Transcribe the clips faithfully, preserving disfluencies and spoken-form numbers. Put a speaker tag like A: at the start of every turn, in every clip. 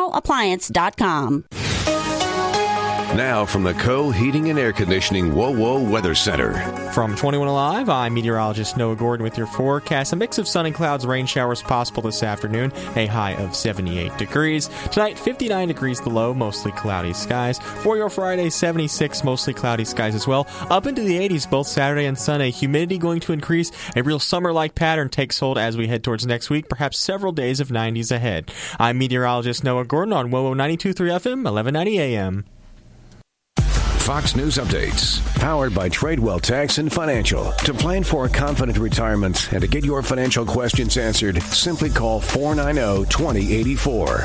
A: General Appliance dot com.
B: Now from the Co Heating and Air Conditioning Whoa Whoa Weather Center.
C: From twenty-one Alive, I'm meteorologist Noah Gordon with your forecast. A mix of sun and clouds, rain showers possible this afternoon. A high of seventy-eight degrees. Tonight, fifty-nine degrees the low, mostly cloudy skies. For your Friday, seventy-six, mostly cloudy skies as well. Up into the eighties both Saturday and Sunday. Humidity going to increase. A real summer-like pattern takes hold as we head towards next week. Perhaps several days of nineties ahead. I'm meteorologist Noah Gordon on Whoa Whoa ninety-two point three F M, eleven ninety A M.
B: Fox News Updates, powered by Tradewell Tax and Financial. To plan for a confident retirement and to get your financial questions answered, simply call four nine zero, two zero eight four.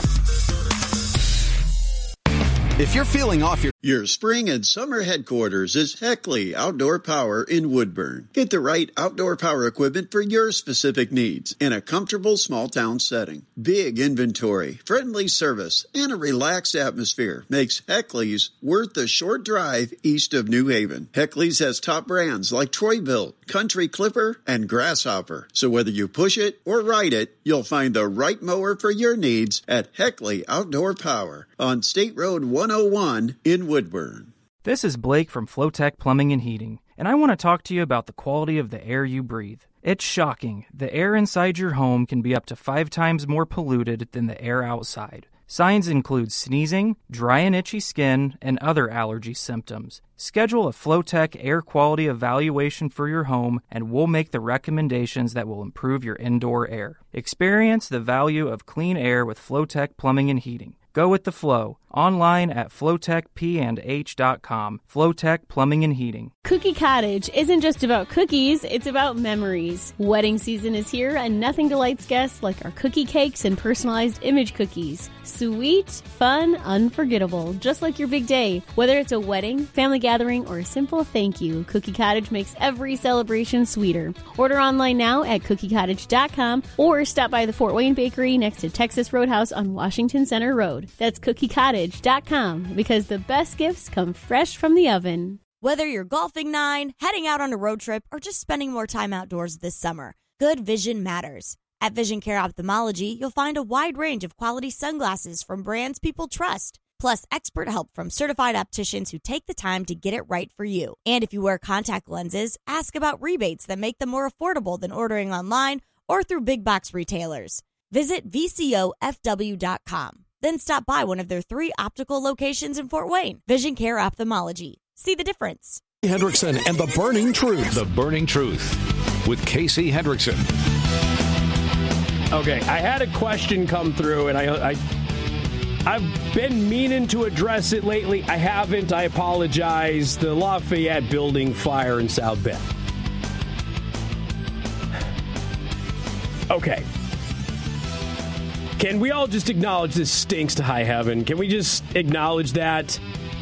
D: If you're feeling off your...
E: Your spring and summer headquarters is Heckley Outdoor Power in Woodburn. Get the right outdoor power equipment for your specific needs in a comfortable small town setting. Big inventory, friendly service, and a relaxed atmosphere makes Heckley's worth the short drive east of New Haven. Heckley's has top brands like Troy-Bilt, Country Clipper, and Grasshopper. So whether you push it or ride it, you'll find the right mower for your needs at Heckley Outdoor Power on State Road one oh one in Woodburn.
F: This is Blake from Flowtech Plumbing and Heating, and I want to talk to you about the quality of the air you breathe. It's shocking. The air inside your home can be up to five times more polluted than the air outside. Signs include sneezing, dry and itchy skin, and other allergy symptoms. Schedule a Flowtech air quality evaluation for your home, and we'll make the recommendations that will improve your indoor air. Experience the value of clean air with Flowtech Plumbing and Heating. Go with the flow. Online at flowtech p and h dot com. Flowtech Plumbing and Heating.
G: Cookie Cottage isn't just about cookies, it's about memories. Wedding season is here, and nothing delights guests like our cookie cakes and personalized image cookies. Sweet, fun, unforgettable, just like your big day. Whether it's a wedding, family gathering, or a simple thank you, Cookie Cottage makes every celebration sweeter. Order online now at cookie cottage dot com or stop by the Fort Wayne Bakery next to Texas Roadhouse on Washington Center Road. That's cookie cottage dot com because the best gifts come fresh from the oven.
H: Whether you're golfing nine, heading out on a road trip, or just spending more time outdoors this summer, good vision matters. At Vision Care Ophthalmology, you'll find a wide range of quality sunglasses from brands people trust, plus expert help from certified opticians who take the time to get it right for you. And if you wear contact lenses, ask about rebates that make them more affordable than ordering online or through big box retailers. Visit V C O F W dot com. Then stop by one of their three optical locations in Fort Wayne. Vision Care Ophthalmology. See the difference.
I: Hendrickson and the Burning Truth.
B: The Burning Truth with Casey Hendrickson.
J: Okay, I had a question come through, and I, I, I've been meaning to address it lately. I haven't. I apologize. The Lafayette building fire in South Bend. Okay. Can we all just acknowledge this stinks to high heaven? Can we just acknowledge that?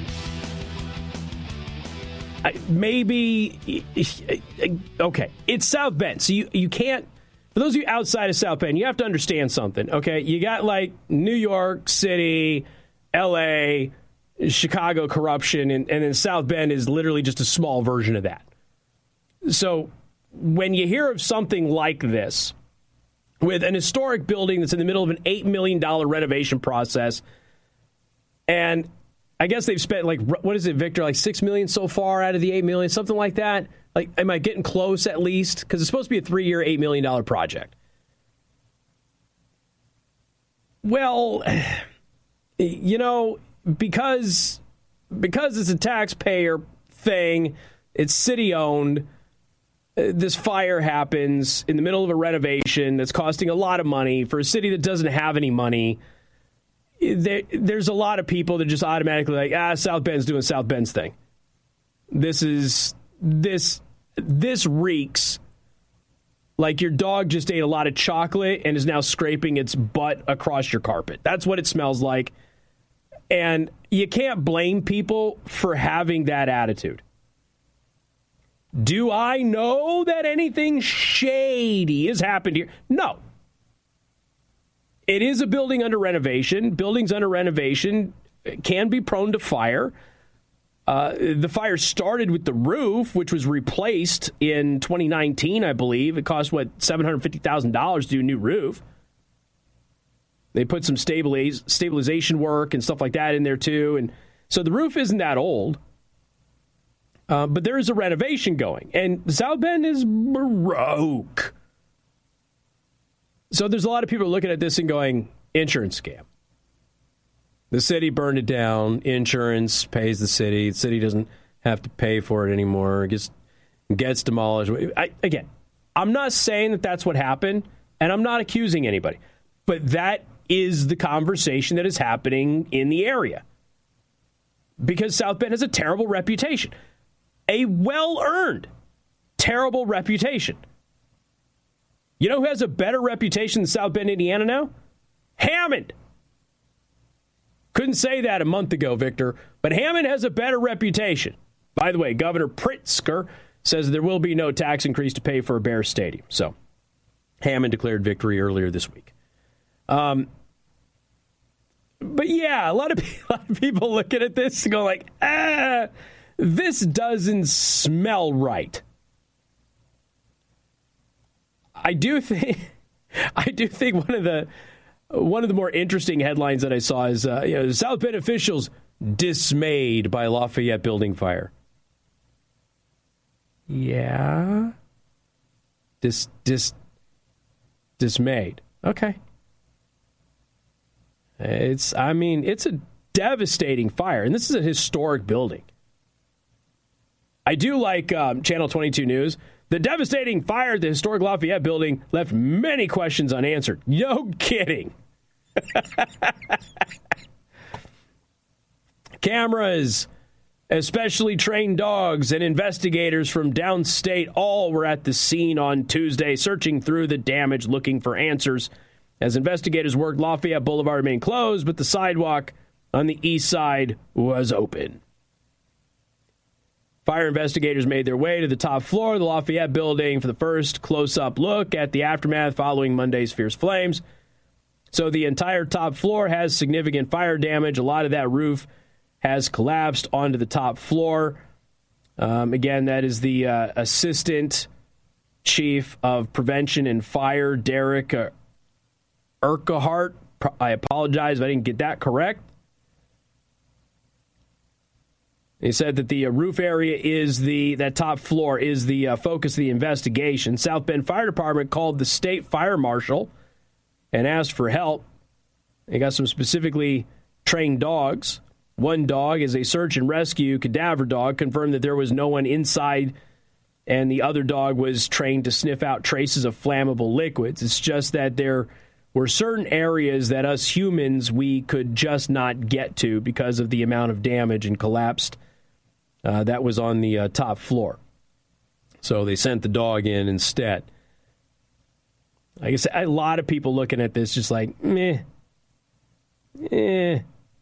J: I, maybe, okay, it's South Bend, so you, you can't, for those of you outside of South Bend, you have to understand something, okay? You got, like, New York City, L A, Chicago corruption, and, and then South Bend is literally just a small version of that. So when you hear of something like this, with an historic building that's in the middle of an eight million dollars renovation process, and I guess they've spent, like, what is it, Victor, like six million dollars so far out of the eight million dollars, something like that? Like, am I getting close at least? Because it's supposed to be a three-year, eight million dollars project. Well, you know, because because it's a taxpayer thing, it's city-owned, this fire happens in the middle of a renovation that's costing a lot of money for a city that doesn't have any money. There, there's a lot of people that just automatically like, ah, South Bend's doing South Bend's thing. This is, this, this reeks like your dog just ate a lot of chocolate and is now scraping its butt across your carpet. That's what it smells like. And you can't blame people for having that attitude. Do I know that anything shady has happened here? No. It is a building under renovation. Buildings under renovation can be prone to fire. Uh, the fire started with the roof, which was replaced in twenty nineteen, I believe. It cost, what, seven hundred fifty thousand dollars to do a new roof. They put some stabiliz- stabilization work and stuff like that in there too. And so the roof isn't that old. Uh, but there is a renovation going. And South Bend is broke. So there's a lot of people looking at this and going, insurance scam. The city burned it down. Insurance pays the city. The city doesn't have to pay for it anymore. It gets, gets demolished. I, again, I'm not saying that that's what happened, and I'm not accusing anybody. But that is the conversation that is happening in the area. Because South Bend has a terrible reputation. A well-earned terrible reputation. You know who has a better reputation than South Bend, Indiana now? Hammond. Couldn't say that a month ago, Victor, but Hammond has a better reputation. By the way, Governor Pritzker says there will be no tax increase to pay for a Bears stadium. So Hammond declared victory earlier this week. Um, but yeah, a lot of, a lot of people looking at this and go like, ah, this doesn't smell right. I do think, I do think one of the one of the more interesting headlines that I saw is, uh, you know, South Bend officials dismayed by Lafayette building fire. Yeah, dis dis dismayed. Okay, it's. I mean, it's a devastating fire, and this is a historic building. I do like um, Channel twenty-two News. The devastating fire at the historic Lafayette building left many questions unanswered. No kidding. Cameras, especially trained dogs and investigators from downstate, all were at the scene on Tuesday, searching through the damage, looking for answers. As investigators worked, Lafayette Boulevard remained closed, but the sidewalk on the east side was open. Fire investigators made their way to the top floor of the Lafayette building for the first close-up look at the aftermath following Monday's fierce flames. So the entire top floor has significant fire damage. A lot of that roof has collapsed onto the top floor. Um, again, that is the uh, Assistant Chief of Prevention and Fire, Derek uh, Urquhart. I apologize if I didn't get that correct. He said that the uh, roof area is the, that top floor is the uh, focus of the investigation. South Bend Fire Department called the state fire marshal and asked for help. They got some specifically trained dogs. One dog is a search and rescue cadaver dog, confirmed that there was no one inside, and the other dog was trained to sniff out traces of flammable liquids. It's just that there were certain areas that us humans, we could just not get to because of the amount of damage and collapsed uh, that was on the uh, top floor. So they sent the dog in instead. Like I said, a lot of people looking at this just like, meh, eh.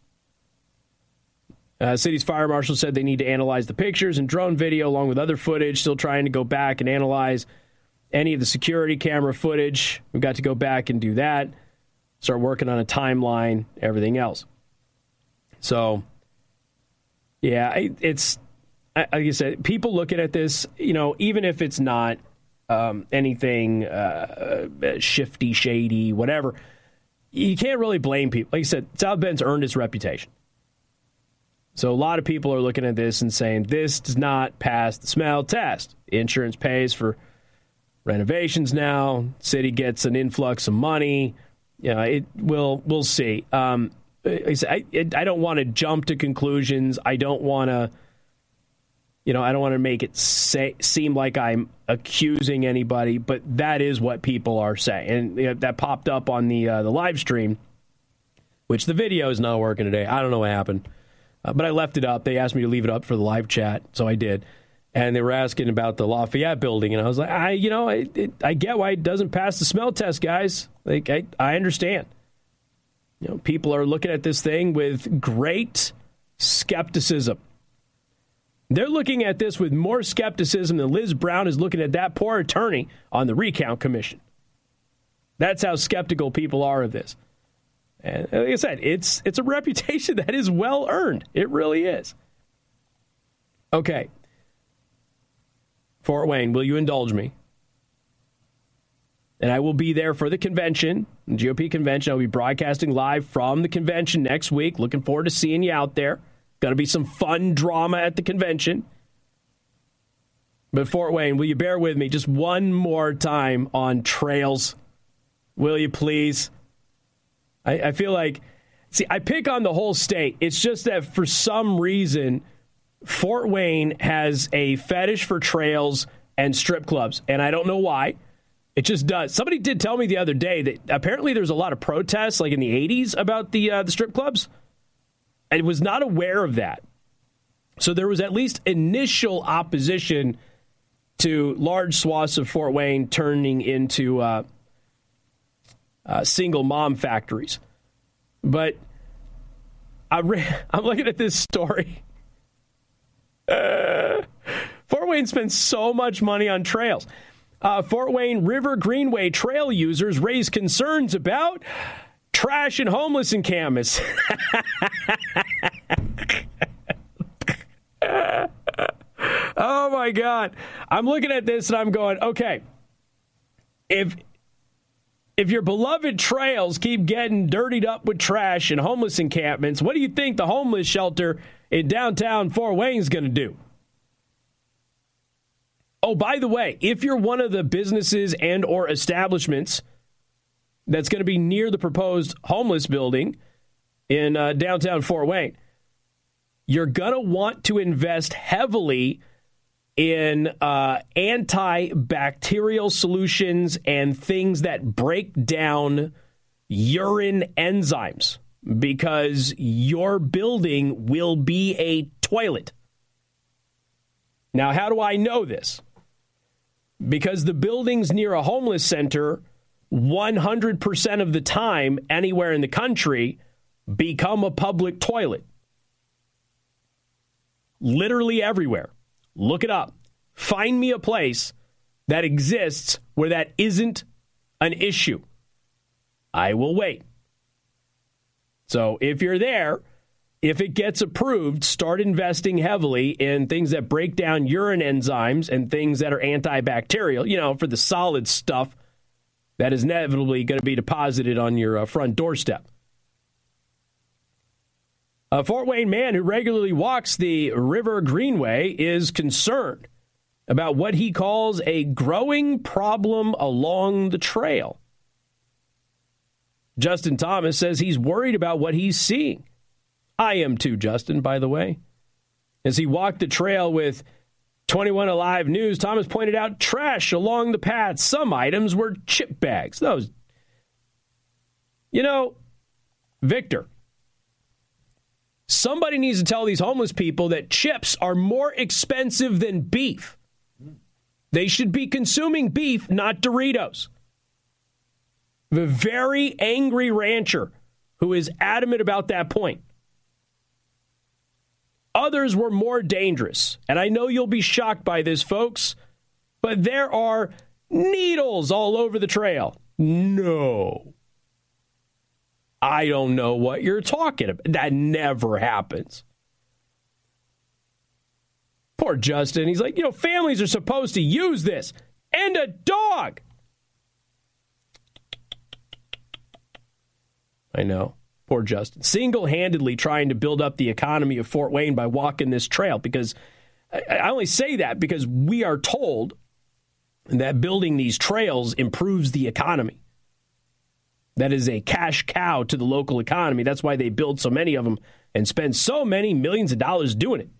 J: Uh, city's fire marshal said they need to analyze the pictures and drone video along with other footage, still trying to go back and analyze any of the security camera footage. We've got to go back and do that, start working on a timeline, everything else. So, yeah, it's, like I said, people looking at this, you know, even if it's not um, anything uh, shifty, shady, whatever, you can't really blame people. Like I said, South Bend's earned its reputation. So a lot of people are looking at this and saying, this does not pass the smell test. Insurance pays for renovations now. City gets an influx of money. You know, it will, we'll see. Um, I, I, I don't want to jump to conclusions. I don't want to, you know, I don't want to make it say, seem like I'm accusing anybody, but that is what people are saying. And you know, that popped up on the uh, the live stream, which the video is not working today. I don't know what happened. Uh, but I left it up. They asked me to leave it up for the live chat, so I did. And they were asking about the Lafayette building, and I was like, I, you know, I, it, I get why it doesn't pass the smell test, guys. Like, I, I understand. You know, people are looking at this thing with great skepticism. They're looking at this with more skepticism than Liz Brown is looking at that poor attorney on the recount commission. That's how skeptical people are of this. And like I said, it's it's a reputation that is well earned. It really is. Okay. Fort Wayne, will you indulge me? And I will be there for the convention. G O P convention. I'll be broadcasting live from the convention next week. Looking forward to seeing you out there. Going to be some fun drama at the convention. But Fort Wayne, will you bear with me just one more time on trails? Will you please? I, I feel like, see, I pick on the whole state. It's just that for some reason, Fort Wayne has a fetish for trails and strip clubs, and I don't know why. It just does. Somebody did tell me the other day that apparently there's a lot of protests, like in the eighties, about the uh, the strip clubs. I was not aware of that. So there was at least initial opposition to large swaths of Fort Wayne turning into uh, uh, single mom factories. But I re- I'm looking at this story. Uh, Fort Wayne spends so much money on trails. Uh, Fort Wayne River Greenway trail users raise concerns about trash and homeless encampments. Oh, my God. I'm looking at this and I'm going, okay, if if your beloved trails keep getting dirtied up with trash and homeless encampments, what do you think the homeless shelter in downtown Fort Wayne is going to do? Oh, by the way, if you're one of the businesses and or establishments that's going to be near the proposed homeless building in uh, downtown Fort Wayne, you're going to want to invest heavily in uh, antibacterial solutions and things that break down urine enzymes, because your building will be a toilet. Now, how do I know this? Because the buildings near a homeless center, one hundred percent of the time, anywhere in the country, become a public toilet. Literally everywhere. Look it up. Find me a place that exists where that isn't an issue. I will wait. So if you're there, if it gets approved, start investing heavily in things that break down urine enzymes and things that are antibacterial, you know, for the solid stuff that is inevitably going to be deposited on your uh, front doorstep. A Fort Wayne man who regularly walks the River Greenway is concerned about what he calls a growing problem along the trail. Justin Thomas says he's worried about what he's seeing. I am too, Justin, by the way. As he walked the trail with twenty-one Alive News, Thomas pointed out trash along the path. Some items were chip bags. Those, you know, Victor, somebody needs to tell these homeless people that chips are more expensive than beef. They should be consuming beef, not Doritos. The very angry rancher who is adamant about that point. Others were more dangerous, and I know you'll be shocked by this, folks, but there are needles all over the trail. No. I don't know what you're talking about. That never happens. Poor Justin. He's like, you know, families are supposed to use this. And a dog. I know. Poor Justin. Single-handedly trying to build up the economy of Fort Wayne by walking this trail, because I only say that because we are told that building these trails improves the economy. That is a cash cow to the local economy. That's why they build so many of them and spend so many millions of dollars doing it.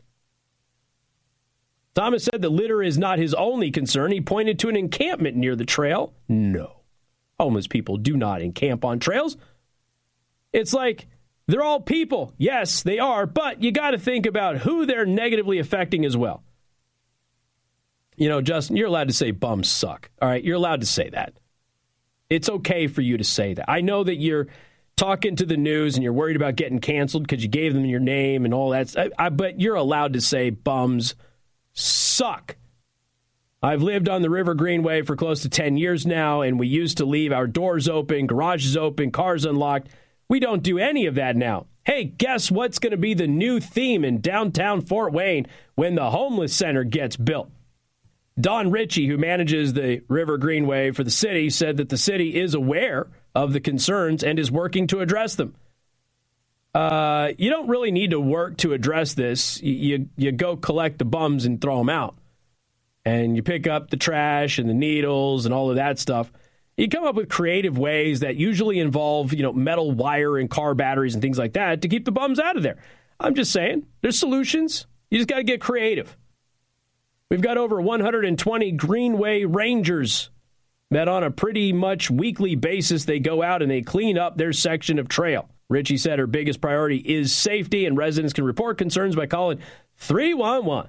J: Thomas said that litter is not his only concern. He pointed to an encampment near the trail. No. Homeless people do not encamp on trails. It's like, they're all people. Yes, they are, but you got to think about who they're negatively affecting as well. You know, Justin, you're allowed to say bums suck. All right, you're allowed to say that. It's okay for you to say that. I know that you're talking to the news and you're worried about getting canceled because you gave them your name and all that. I, I, but you're allowed to say bums suck. I've lived on the River Greenway for close to ten years now, and we used to leave our doors open, garages open, cars unlocked. We don't do any of that now. Hey, guess what's going to be the new theme in downtown Fort Wayne when the homeless center gets built? Don Ritchie, who manages the River Greenway for the city, said that the city is aware of the concerns and is working to address them. Uh, you don't really need to work to address this. You, you, you go collect the bums and throw them out. And you pick up the trash and the needles and all of that stuff. You come up with creative ways that usually involve, you know, metal wire and car batteries and things like that to keep the bums out of there. I'm just saying, there's solutions. You just got to get creative. We've got over one hundred twenty Greenway Rangers that on a pretty much weekly basis, they go out and they clean up their section of trail. Richie said her biggest priority is safety, and residents can report concerns by calling three one one.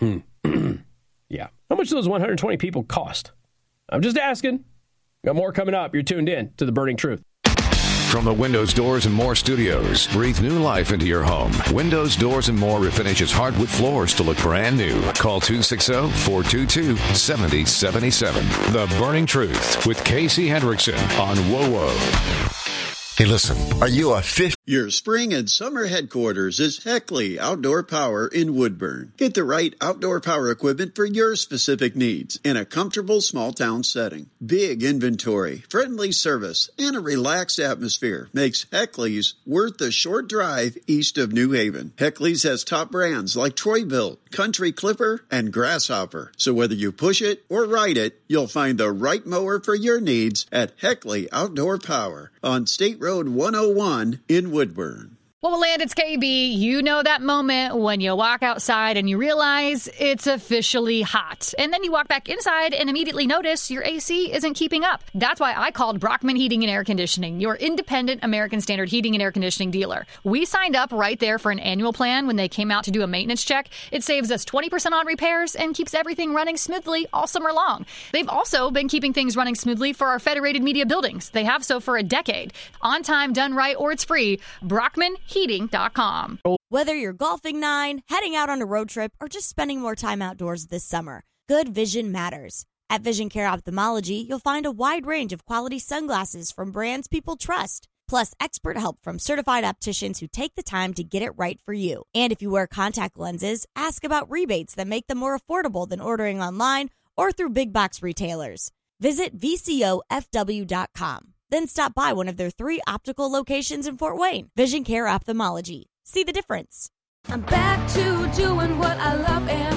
J: Yeah. How much do those one hundred twenty people cost? I'm just asking. Got more coming up. You're tuned in to The Burning Truth.
B: From the Windows, Doors, and More studios, breathe new life into your home. Windows, Doors, and More refinishes hardwood floors to look brand new. Call two six zero, four two two, seven zero seven seven. The Burning Truth with Casey Hendrickson on W O W O.
E: Hey, listen, are you a fifth? Your spring and summer headquarters is Heckley Outdoor Power in Woodburn. Get the right outdoor power equipment for your specific needs in a comfortable small town setting. Big inventory, friendly service, and a relaxed atmosphere makes Heckley's worth the short drive east of New Haven. Heckley's has top brands like Troy-Bilt, Country Clipper, and Grasshopper. So whether you push it or ride it, you'll find the right mower for your needs at Heckley Outdoor Power on State Road one oh one in Woodburn.
A: Well, Land, it's K B. You know that moment when you walk outside and you realize it's officially hot. And then you walk back inside and immediately notice your A C isn't keeping up. That's why I called Brockman Heating and Air Conditioning, your independent American Standard heating and air conditioning dealer. We signed up right there for an annual plan when they came out to do a maintenance check. It saves us twenty percent on repairs and keeps everything running smoothly all summer long. They've also been keeping things running smoothly for our Federated Media buildings. They have so for a decade. On time, done right, or it's free. Brockman Heating dot com.
H: Whether you're golfing nine, heading out on a road trip, or just spending more time outdoors this summer, good vision matters. At Vision Care Ophthalmology, you'll find a wide range of quality sunglasses from brands people trust, plus expert help from certified opticians who take the time to get it right for you. And if you wear contact lenses, ask about rebates that make them more affordable than ordering online or through big box retailers. Visit V C O F W dot com. Then stop by one of their three optical locations in Fort Wayne. Vision Care Ophthalmology. See the difference.
K: I'm back to doing what I love and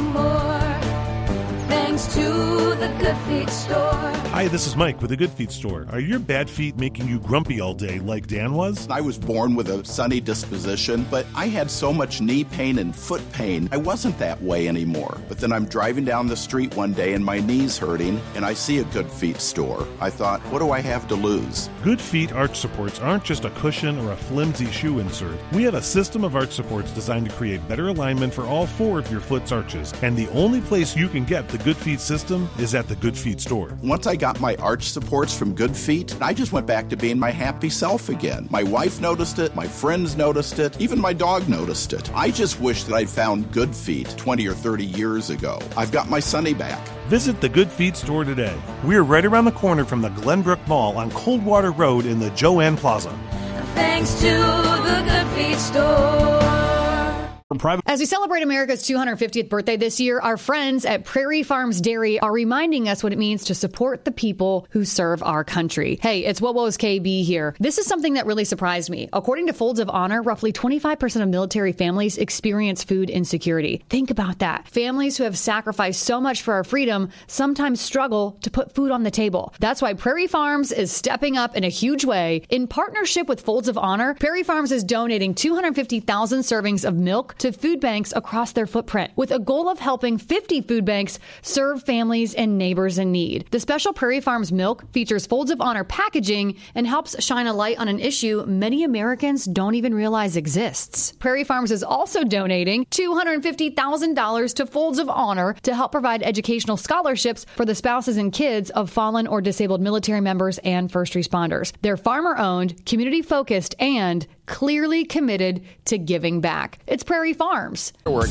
K: more. Thanks to the Good Feet Store.
L: Hi, this is Mike with the Good Feet Store. Are your bad feet making you grumpy all day like Dan was?
M: I was born with a sunny disposition, but I had so much knee pain and foot pain, I wasn't that way anymore. But then I'm driving down the street one day and my knee's hurting, and I see a Good Feet Store. I thought, what do I have to lose?
L: Good Feet arch supports aren't just a cushion or a flimsy shoe insert. We have a system of arch supports designed to create better alignment for all four of your foot's arches. And the only place you can get the Good Feet system is at the Good Feet Store.
M: Once I got my arch supports from Good Feet, I just went back to being my happy self again. My wife noticed it, my friends noticed it, even my dog noticed it. I just wish that I'd found Good Feet twenty or thirty years ago. I've got my Sunny back.
L: Visit the Good Feet Store today. We're right around the corner from the Glenbrook Mall on Coldwater Road in the Joanne Plaza.
K: Thanks to the Good Feet Store.
A: As we celebrate America's two hundred fiftieth birthday this year, our friends at Prairie Farms Dairy are reminding us what it means to support the people who serve our country. Hey, it's W O W O's K B here. This is something that really surprised me. According to Folds of Honor, roughly twenty-five percent of military families experience food insecurity. Think about that. Families who have sacrificed so much for our freedom sometimes struggle to put food on the table. That's why Prairie Farms is stepping up in a huge way. In partnership with Folds of Honor, Prairie Farms is donating two hundred fifty thousand servings of milk to food banks across their footprint, with a goal of helping fifty food banks serve families and neighbors in need. The special Prairie Farms milk features Folds of Honor packaging and helps shine a light on an issue many Americans don't even realize exists. Prairie Farms is also donating two hundred fifty thousand dollars to Folds of Honor to help provide educational scholarships for the spouses and kids of fallen or disabled military members and first responders. They're farmer-owned, community-focused, and clearly committed to giving back. It's Prairie Farms.
N: Works is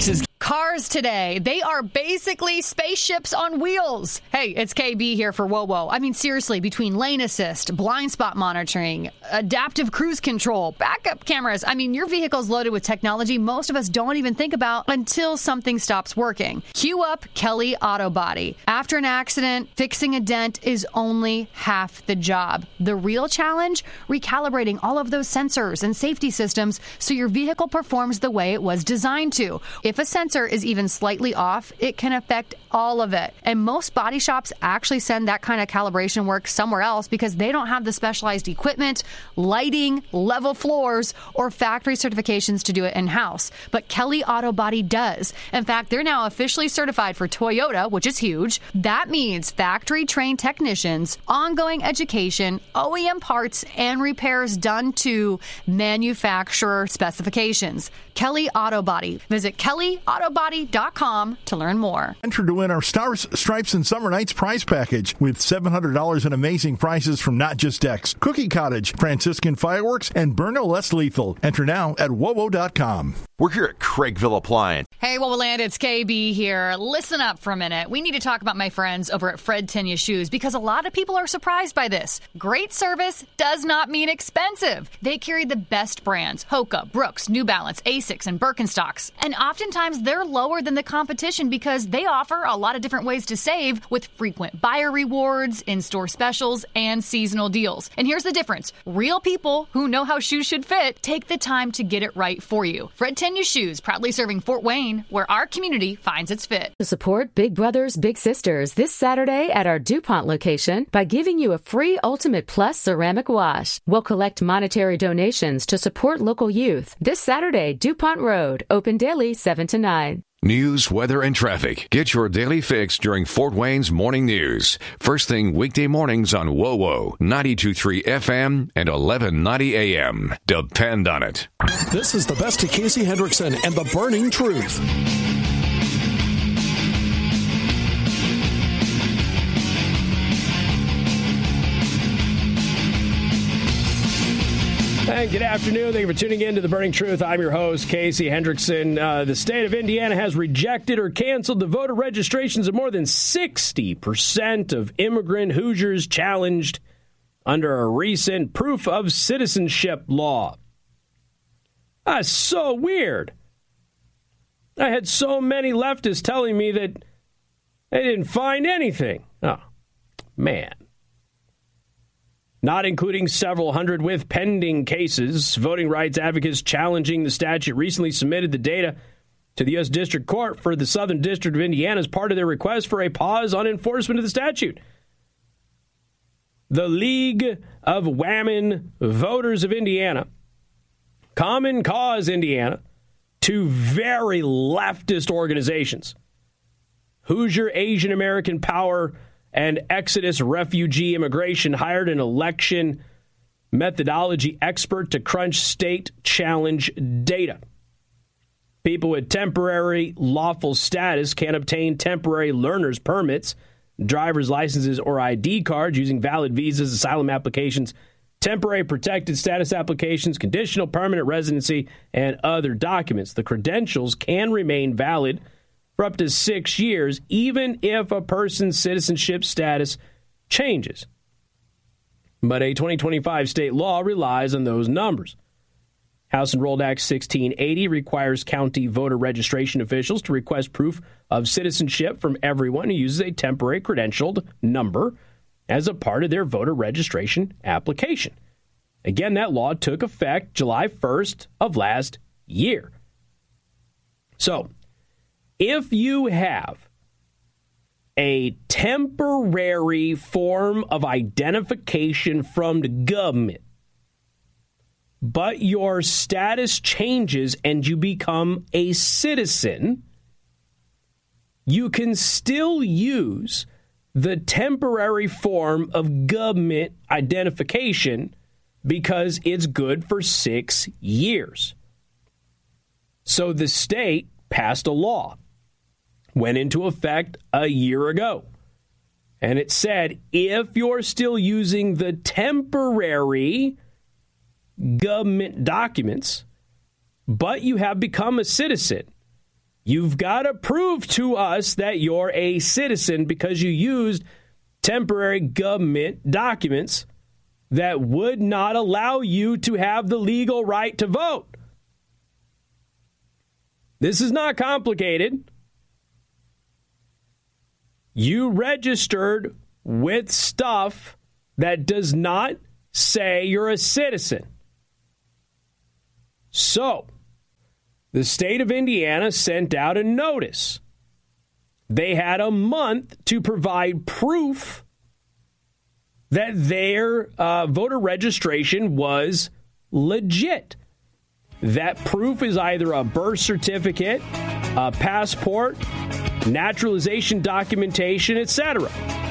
A: cars today. They are basically spaceships on wheels. Hey, it's K B here for Whoa Whoa. I mean, seriously, between lane assist, blind spot monitoring, adaptive cruise control, backup cameras. I mean, your vehicle's loaded with technology most of us don't even think about until something stops working. Cue up Kelly Auto Body. After an accident, fixing a dent is only half the job. The real challenge? Recalibrating all of those sensors and safety systems so your vehicle performs the way it was designed to. If a sensor is even slightly off, it can affect all of it. And most body shops actually send that kind of calibration work somewhere else because they don't have the specialized equipment, lighting, level floors, or factory certifications to do it in-house. But Kelly Auto Body does. In fact, they're now officially certified for Toyota, which is huge. That means factory-trained technicians, ongoing education, O E M parts, and repairs done to manufacturer specifications. Kelly Auto Body. Visit kelly auto body dot com to learn more.
N: Enter to win our Stars, Stripes, and Summer Nights prize package with seven hundred dollars in amazing prizes from Not Just X, Cookie Cottage, Franciscan Fireworks, and Burno Less Lethal. Enter now at W O W O dot com.
O: We're here at Craigville Appliance.
A: Hey, Whoa Land, it's K B here. Listen up for a minute. We need to talk about my friends over at Fred Tenya Shoes because a lot of people are surprised by this. Great service does not mean expensive. They carry the best brands, Hoka, Brooks, New Balance, Asics, and Birkenstocks. And oftentimes they're lower than the competition because they offer a lot of different ways to save with frequent buyer rewards, in-store specials, and seasonal deals. And here's the difference. Real people who know how shoes should fit take the time to get it right for you. Fred Tenya Shoes, proudly serving Fort Wayne, where our community finds its fit.
P: To support Big Brothers Big Sisters this Saturday at our DuPont location by giving you a free Ultimate Plus ceramic wash. We'll collect monetary donations to support local youth. This Saturday, DuPont Road, open daily seven to nine.
B: News, weather, and traffic. Get your daily fix during Fort Wayne's Morning News. First thing weekday mornings on W O W O, ninety-two point three F M and eleven ninety A M. Depend on it.
I: This is the best of Casey Hendrickson and the Burning Truth.
J: And good afternoon. Thank you for tuning in to The Burning Truth. I'm your host, Casey Hendrickson. Uh, the state of Indiana has rejected or canceled the voter registrations of more than sixty percent of immigrant Hoosiers challenged under a recent proof of citizenship law. That's so weird. I had so many leftists telling me that they didn't find anything. Oh, man. Not including several hundred with pending cases. Voting rights advocates challenging the statute recently submitted the data to the U S District Court for the Southern District of Indiana as part of their request for a pause on enforcement of the statute. The League of Women Voters of Indiana, Common Cause Indiana, two very leftist organizations, Hoosier Asian American Power and Exodus Refugee Immigration, hired an election methodology expert to crunch state challenge data. People with temporary lawful status can obtain temporary learner's permits, driver's licenses, or I D cards using valid visas, asylum applications, temporary protected status applications, conditional permanent residency, and other documents. The credentials can remain valid for up to six years, even if a person's citizenship status changes. But a twenty twenty-five state law relies on those numbers. House Enrolled Act sixteen eighty requires county voter registration officials to request proof of citizenship from everyone who uses a temporary credentialed number as a part of their voter registration application. Again, that law took effect July first of last year. So, if you have a temporary form of identification from the government, but your status changes and you become a citizen, you can still use the temporary form of government identification because it's good for six years. So the state passed a law, went into effect a year ago. And it said, if you're still using the temporary government documents, but you have become a citizen, You've got to prove to us that you're a citizen because you used temporary government documents that would not allow you to have the legal right to vote. This is not complicated. You registered with stuff that does not say you're a citizen. So, the state of Indiana sent out a notice. They had a month to provide proof that their uh, voter registration was legit. That proof is either a birth certificate, a passport, naturalization documentation, et cetera.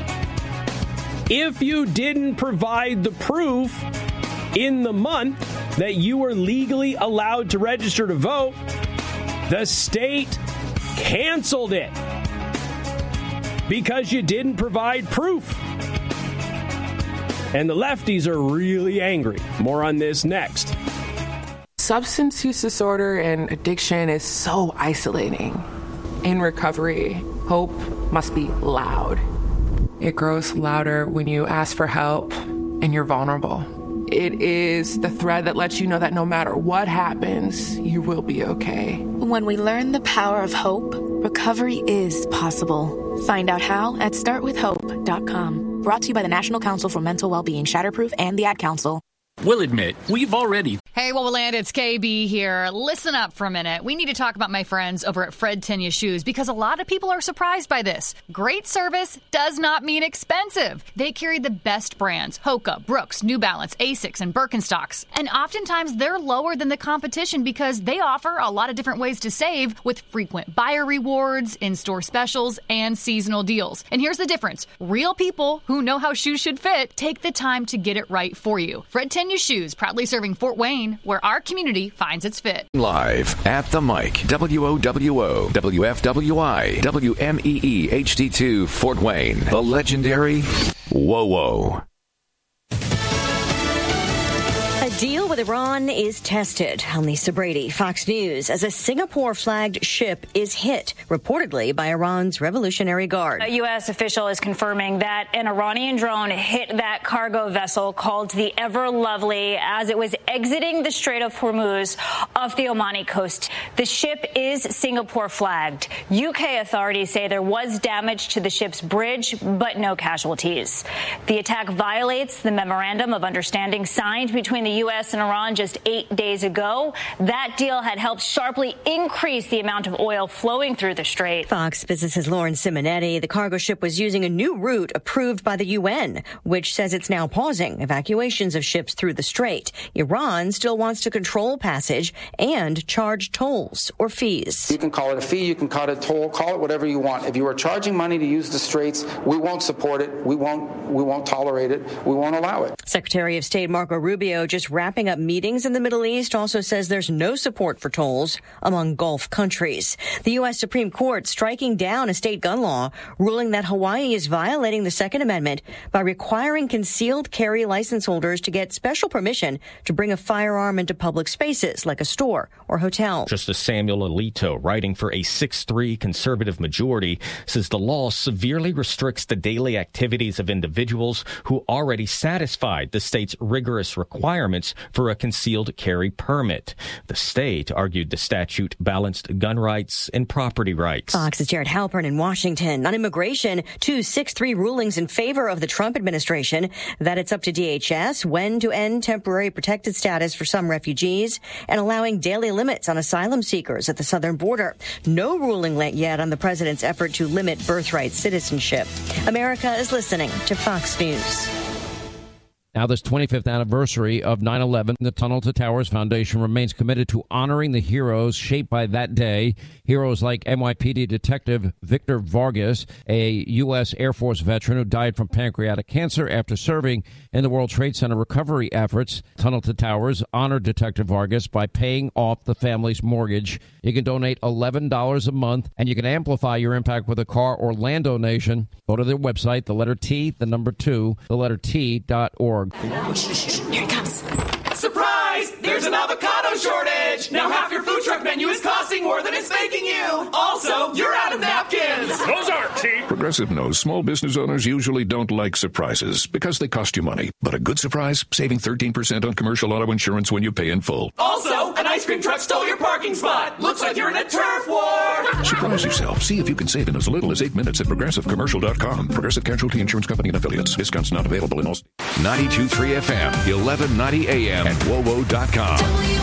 J: If you didn't provide the proof in the month that you were legally allowed to register to vote, the state canceled it because you didn't provide proof. And the lefties are really angry. More on this next.
Q: Substance use disorder and addiction is so isolating. In recovery, hope must be loud. It grows louder when you ask for help and you're vulnerable. It is the thread that lets you know that no matter what happens, you will be okay.
R: When we learn the power of hope, recovery is possible. Find out how at start with hope dot com. Brought to you by the National Council for Mental Wellbeing, Shatterproof, and the Ad Council.
S: We'll admit, we've already...
A: Hey, well, land, it's K B here. Listen up for a minute. We need to talk about my friends over at Fred Tenya Shoes because a lot of people are surprised by this. Great service does not mean expensive. They carry the best brands, Hoka, Brooks, New Balance, Asics, and Birkenstocks. And oftentimes they're lower than the competition because they offer a lot of different ways to save with frequent buyer rewards, in-store specials, and seasonal deals. And here's the difference. Real people who know how shoes should fit take the time to get it right for you. Fred Tenya Shoes, proudly serving Fort Wayne, where our community finds its fit.
B: Live at the mic, W O W O, W F W I, W M E E H D two, Fort Wayne, the legendary Whoa Whoa.
T: A deal with Iran is tested. I'm Lisa Brady, Fox News, as a Singapore-flagged ship is hit, reportedly by Iran's Revolutionary Guard.
U: A U S official is confirming that an Iranian drone hit that cargo vessel called the Ever Lovely as it was exiting the Strait of Hormuz off the Omani coast. The ship is Singapore-flagged. U K authorities say there was damage to the ship's bridge, but no casualties. The attack violates the Memorandum of Understanding signed between the U S and Iran just eight days ago. That deal had helped sharply increase the amount of oil flowing through the strait.
T: Fox Business's Lauren Simonetti. The cargo ship was using a new route approved by the U N, which says it's now pausing evacuations of ships through the strait. Iran still wants to control passage and charge tolls or fees.
V: You can call it a fee, you can call it a toll, call it whatever you want. If you are charging money to use the straits, we won't support it. We won't, we won't tolerate it. We won't allow it.
T: Secretary of State Marco Rubio, just wrapping up meetings in the Middle East, also says there's no support for tolls among Gulf countries. The U S Supreme Court striking down a state gun law, ruling that Hawaii is violating the Second Amendment by requiring concealed carry license holders to get special permission to bring a firearm into public spaces like a store or hotel.
W: Justice Samuel Alito, writing for a six three conservative majority, says the law severely restricts the daily activities of individuals who already satisfied the state's rigorous requirements for a concealed carry permit. The state argued the statute balanced gun rights and property rights.
T: Fox's Jared Halpern in Washington. On immigration, two six three rulings in favor of the Trump administration that it's up to D H S when to end temporary protected status for some refugees and allowing daily limits on asylum seekers at the southern border. No ruling yet on the president's effort to limit birthright citizenship. America is listening to Fox News.
X: Now, this twenty-fifth anniversary of nine eleven, the Tunnel to Towers Foundation remains committed to honoring the heroes shaped by that day. Heroes like N Y P D Detective Victor Vargas, a U S Air Force veteran who died from pancreatic cancer after serving in the World Trade Center recovery efforts. Tunnel to Towers honored Detective Vargas by paying off the family's mortgage. You can donate eleven dollars a month, and you can amplify your impact with a car or land donation. Go to their website, the letter T, the number two, the letter T dot org.
Y: Here it comes. Surprise! There's an avocado shortage! Now half your food truck may
C: menu is costing more than it's making you. Also, you're out of napkins.
D: Those aren't cheap. Progressive knows small business owners usually don't like surprises because they cost you money. But a good surprise, saving thirteen percent on commercial auto insurance when you pay in full.
C: Also, an ice cream truck stole your parking spot. Looks like you're in a turf war.
D: Surprise yourself. See if you can save in as little as eight minutes at progressive commercial dot com. Progressive Casualty Insurance Company and affiliates. Discounts not available in all states.
B: ninety-two point three F M, eleven ninety A M, and W O W O dot com.